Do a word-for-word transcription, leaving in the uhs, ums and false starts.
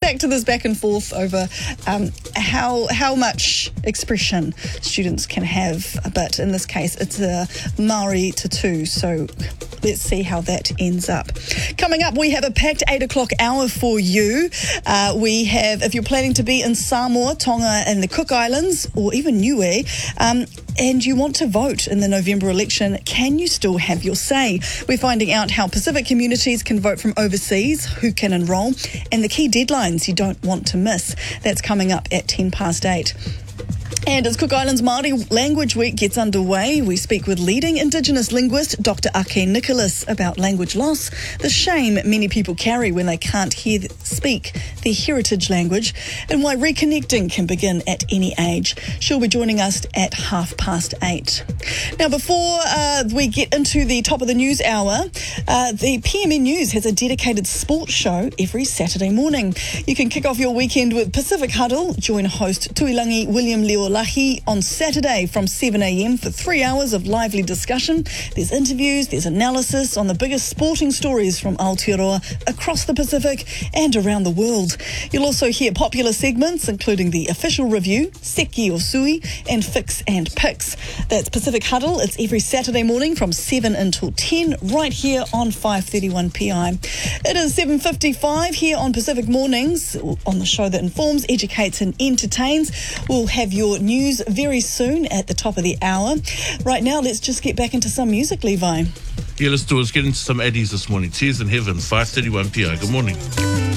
back to this back and forth over um, how how much expression students can have, but in this case it's a Maori tattoo, so let's see how that ends up. Coming up, we have a packed eight o'clock hour for you. Uh, we have, if you're planning to be in Samoa, Tonga and the Cook Islands, or even Niue, um, and you want to vote in the November election, can you still have your say? We're finding out how Pacific communities can vote from overseas, who can enrol, and the key deadlines you don't want to miss. That's coming up at ten past eight. And as Cook Islands Māori Language Week gets underway, we speak with leading Indigenous linguist Doctor Ake Nicholas about language loss, the shame many people carry when they can't hear speak their heritage language, and why reconnecting can begin at any age. She'll be joining us at half past eight. Now, before uh, we get into the top of the news hour, uh, the P M N News has a dedicated sports show every Saturday morning. You can kick off your weekend with Pacific Huddle. Join host Tuilangi William Leolahi on Saturday from seven a.m. for three hours of lively discussion. There's interviews, there's analysis on the biggest sporting stories from Aotearoa across the Pacific and around the world. You'll also hear popular segments including the official review, Seki or Sui, and Fix and Picks. That's Pacific Huddle. It's every Saturday morning from seven until ten right here on five thirty-one P I. It is seven fifty-five here on Pacific Mornings, on the show that informs, educates and entertains. We'll have your news very soon at the top of the hour. Right now, let's just get back into some music, Levi. Yeah, let's do it. Let's get into some Addies this morning. Tears in Heaven, five thirty-one P I. Good morning.